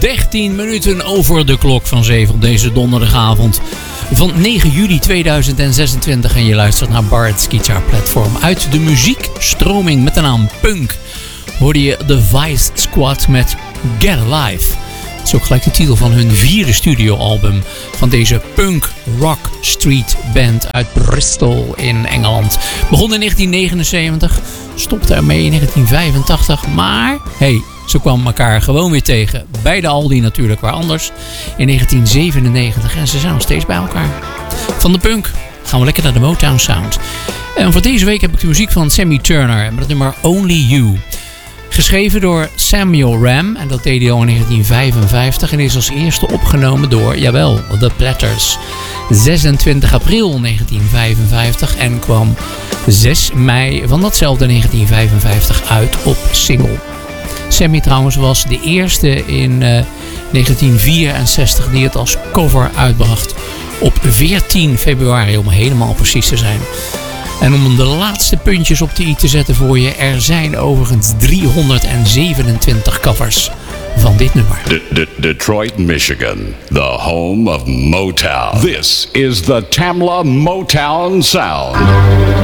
13 minuten over de klok van 7 op deze donderdagavond van 9 juli 2026. En je luistert naar Bart's Guitar Platform. Uit de muziekstroming met de naam Punk hoorde je The Vice Squad met Get Alive. Dat is ook gelijk de titel van hun 4e studioalbum van deze punk rock street band uit Bristol in Engeland. Begon in 1979, stopte ermee in 1985, maar hey, ze kwamen elkaar gewoon weer tegen. Bij de Aldi natuurlijk, waar anders. In 1997 en ze zijn nog steeds bij elkaar. Van de punk gaan we lekker naar de Motown Sound. En voor deze week heb ik de muziek van Sammy Turner met het nummer Only You. Geschreven door Samuel Ram en dat deed hij al in 1955 en is als eerste opgenomen door, jawel, The Platters. 26 april 1955 en kwam 6 mei van datzelfde 1955 uit op single. Sammy trouwens was de eerste in 1964 die het als cover uitbracht op 14 februari om helemaal precies te zijn. En om de laatste puntjes op de i te zetten voor je, er zijn overigens 327 covers van dit nummer. Detroit, Michigan, the home of Motown. This is the Tamla Motown Sound.